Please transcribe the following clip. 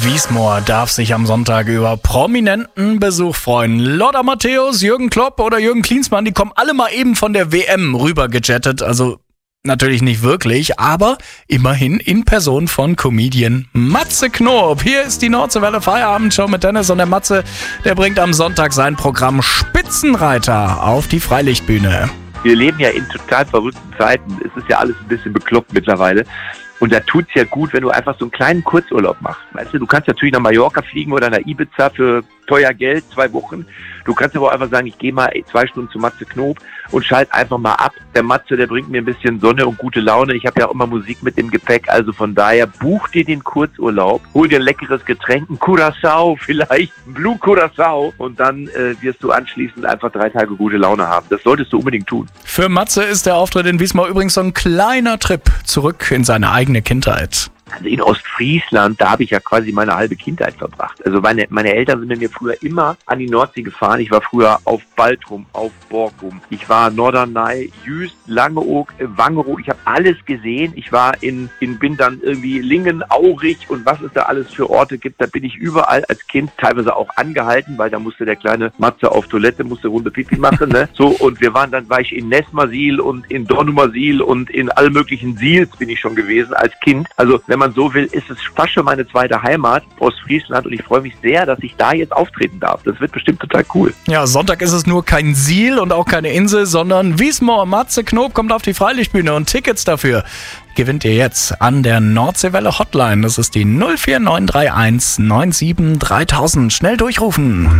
Wiesmoor darf sich am Sonntag über prominenten Besuch freuen. Lothar Matthäus, Jürgen Klopp oder Jürgen Klinsmann, die kommen alle mal eben von der WM rüber gejettet. Also natürlich nicht wirklich, aber immerhin in Person von Comedian Matze Knob. Hier ist die Nordseewelle Feierabendshow mit Dennis, und der Matze, der bringt am Sonntag sein Programm Spitzenreiter auf die Freilichtbühne. Wir leben ja in total verrückten Zeiten. Es ist ja alles ein bisschen bekloppt mittlerweile. Und da tut's ja gut, wenn du einfach so einen kleinen Kurzurlaub machst. Weißt du, du kannst natürlich nach Mallorca fliegen oder nach Ibiza für teuer Geld, 2 Wochen. Du kannst aber auch einfach sagen, ich gehe mal 2 Stunden zu Matze Knob und schalte einfach mal ab. Der Matze, der bringt mir ein bisschen Sonne und gute Laune. Ich habe ja auch immer Musik mit im Gepäck. Also von daher, buch dir den Kurzurlaub, hol dir ein leckeres Getränk, ein Curaçao vielleicht, ein Blue Curaçao. Und dann wirst du anschließend einfach 3 Tage gute Laune haben. Das solltest du unbedingt tun. Für Matze ist der Auftritt in Wiesmoor übrigens so ein kleiner Trip zurück in seine eigene Kindheit. Also in Ostfriesland, da habe ich ja quasi meine halbe Kindheit verbracht. Also meine Eltern sind mit mir früher immer an die Nordsee gefahren. Ich war früher auf Baltrum, auf Borkum. Ich war Norderney, Jüst, Langeoog, Wangerooge. Ich habe alles gesehen. Ich war bin dann irgendwie Lingen, Aurich und was es da alles für Orte gibt. Da bin ich überall als Kind teilweise auch angehalten, weil da musste der kleine Matze auf Toilette, musste Runde Pipi machen. Ne? So, und war ich in Nessmersiel und in Dornumersiel und in all möglichen Siels bin ich schon gewesen als Kind. Also wenn man so will, ist es fast schon meine zweite Heimat, Ostfriesland, und ich freue mich sehr, dass ich da jetzt auftreten darf. Das wird bestimmt total cool. Ja, Sonntag ist es nur kein Siel und auch keine Insel, sondern Wiesmoor. Matze Knob kommt auf die Freilichtbühne und Tickets dafür gewinnt ihr jetzt an der Nordseewelle Hotline. Das ist die 04931 97 3000. Schnell durchrufen.